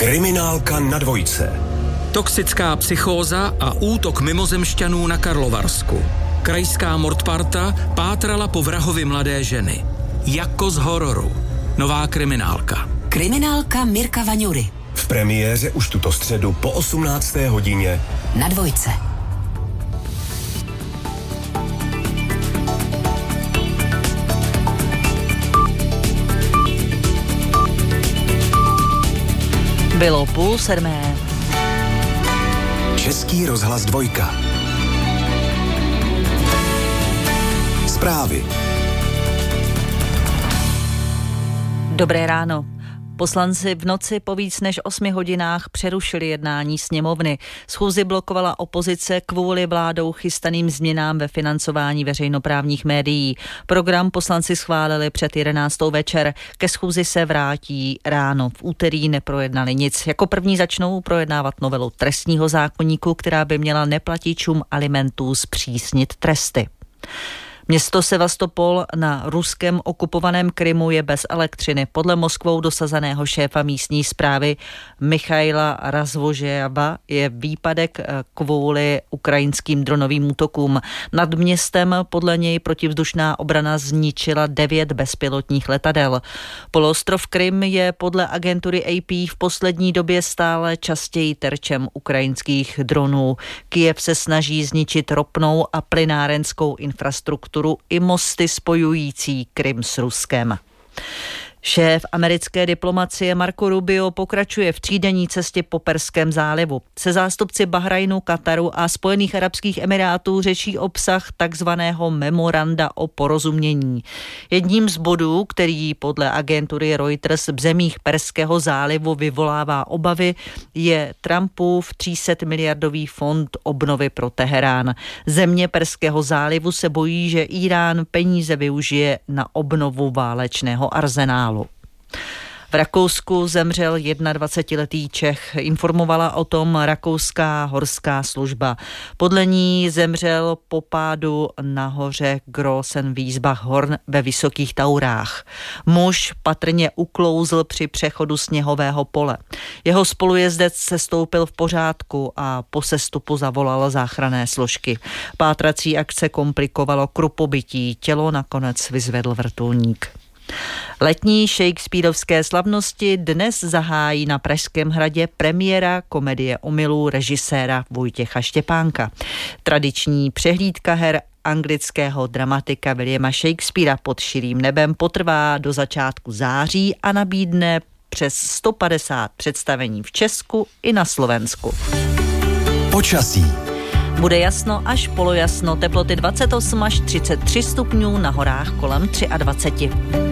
Kriminálka na dvojce. Toxická psychóza a útok mimozemšťanů na Karlovarsku. Krajská mordparta pátrala po vrahovi mladé ženy. Jako z hororu. Nová kriminálka. Kriminálka Mirka Vaňury. V premiéře už tuto středu po 18. hodině na dvojce. Bylo 6:30. Český rozhlas 2. Zprávy. Dobré ráno. Poslanci v noci po víc než 8 hodinách přerušili jednání sněmovny. Schůzi blokovala opozice kvůli vládou chystaným změnám ve financování veřejnoprávních médií. Program poslanci schválili před 11. večer. Ke schůzi se vrátí ráno. V úterý neprojednali nic. Jako první začnou projednávat novelu trestního zákoníku, která by měla neplatičům alimentů zpřísnit tresty. Město Sevastopol na ruském okupovaném Krymu je bez elektřiny. Podle Moskvou dosazeného šéfa místní správy Michaila Razvožejeva je výpadek kvůli ukrajinským dronovým útokům. Nad městem podle něj protivzdušná obrana zničila 9 bezpilotních letadel. Poloostrov Krym je podle agentury AP v poslední době stále častěji terčem ukrajinských dronů. Kyjev se snaží zničit ropnou a plynárenskou infrastrukturu i mosty spojující Krym s Ruskem. Šéf americké diplomacie Marco Rubio pokračuje v třídenní cestě po Perském zálivu. Se zástupci Bahrajnu, Kataru a Spojených arabských emirátů řeší obsah takzvaného memoranda o porozumění. Jedním z bodů, který podle agentury Reuters v zemích Perského zálivu vyvolává obavy, je Trumpův 300 miliardový fond obnovy pro Teherán. Země Perského zálivu se bojí, že Irán peníze využije na obnovu válečného arzenálu. V Rakousku zemřel 21letý Čech, informovala o tom rakouská horská služba. Podle ní zemřel po pádu na hoře Großenwiesbach-Horn ve Vysokých Taurách. Muž patrně uklouzl při přechodu sněhového pole. Jeho spolujezdec sestoupil v pořádku a po sestupu zavolal záchranné složky. Pátrací akce komplikovalo krupobytí, tělo nakonec vyzvedl vrtulník. Letní shakespearovské slavnosti dnes zahájí na Pražském hradě premiéra komedie omylů režiséra Vojtěcha Štěpánka. Tradiční přehlídka her anglického dramatika Williama Shakespearea Pod širým nebem potrvá do začátku září a nabídne přes 150 představení v Česku i na Slovensku. Počasí. Bude jasno až polojasno, teploty 28 až 33 stupňů, na horách kolem 23.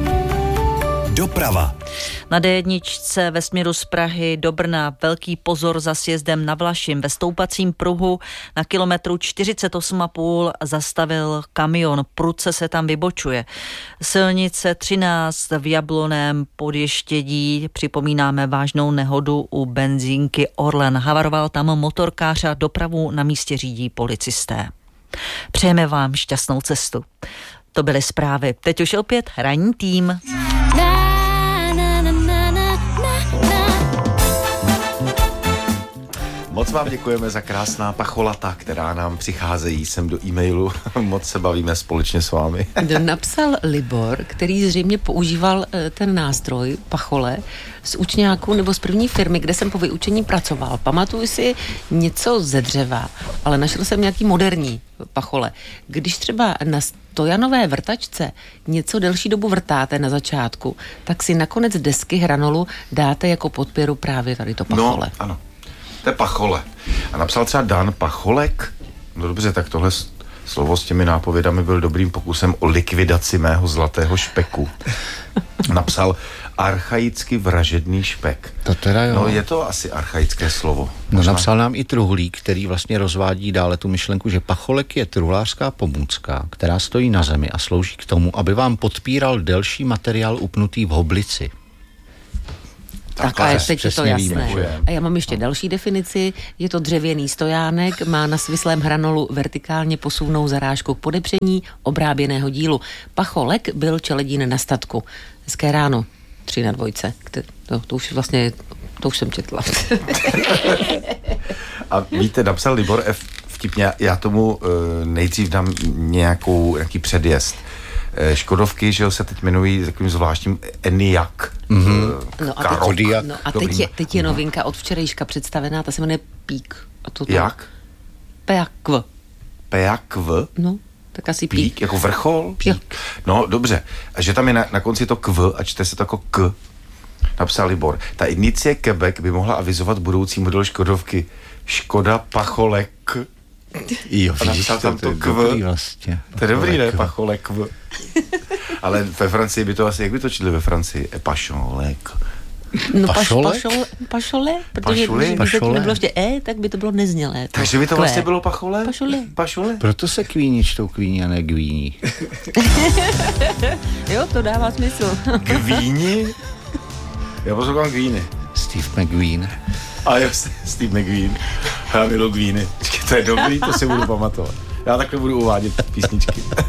Doprava. Na D1 ve směru z Prahy do Brna velký pozor za sjezdem na Vlašim. Ve stoupacím pruhu na kilometru 48,5 zastavil kamion, prudce se tam vybočuje. Silnice 13 v Jablonném pod Ještědí, připomínáme vážnou nehodu u benzínky Orlen. Havaroval tam motorkář a dopravu na místě řídí policisté. Přejeme vám šťastnou cestu. To byly zprávy. Teď už opět ranní tým. Moc vám děkujeme za krásná pacholata, která nám přicházejí sem do e-mailu. Moc se bavíme společně s vámi. Napsal Libor, který zřejmě používal ten nástroj pachole z učňáku nebo z první firmy, kde jsem po vyučení pracoval. Pamatuju si něco ze dřeva, ale našel jsem nějaký moderní pachole. Když třeba na stojanové vrtačce něco delší dobu vrtáte na začátku, tak si nakonec desky hranolu dáte jako podpěru právě tady to pachole. No, ano. To je pachole. A napsal třeba Dan Pacholek. No dobře, tak tohle slovo s těmi nápovědami byl dobrým pokusem o likvidaci mého zlatého špeku. Napsal archaicky vražedný špek. To teda jo. No je to asi archaické slovo. No napsal nám i Truhlík, který vlastně rozvádí dále tu myšlenku, že pacholek je truhlářská pomůcka, která stojí na zemi a slouží k tomu, aby vám podpíral delší materiál upnutý v hoblici. Tak a teď je to jasné. A já mám ještě další definici. Je to dřevěný stojánek, má na svislém hranolu vertikálně posuvnou zarážku k podepření obráběného dílu. Pacholek byl čeledín na statku. Hezké ráno, 3 na 2. To už vlastně To už jsem četla. A víte, napsal Libor F. vtipně, já tomu nejdřív dám nějaký předjezd. Škodovky, že jo, se teď jmenují takovým zvláštním Enyaq. A teď je novinka od včerejška představená, ta se jmenuje Pík. Jak? Peakv. Peakv? No, tak asi Pík. Jako vrchol? Pík. Jo. No, dobře. A že tam je na konci to kv a čte se to jako k. Napsal Libor. Ta inicie Quebec by mohla avizovat budoucí model Škodovky. Škoda Pacholek. Jo, a napsal tam to kv. Vlastně. To je dobrý, ne? Pacholek. Ale ve Francii by to asi, jak by to čili ve Francii? Pacholek. No pašole, protože když to nebylo ještě tak by to bylo neznělé. Takže by to vlastně bylo pachole? Pašole. Proto se kvíni čtou kvíni a ne gvíni. Jo, to dává smysl. Gvíni? Já poslouchám Gvíny. Steve McQueen. A jo, Steve McQueen. Já miluji Gvíny. To je dobrý, to si budu pamatovat. Já takhle budu uvádět písničky.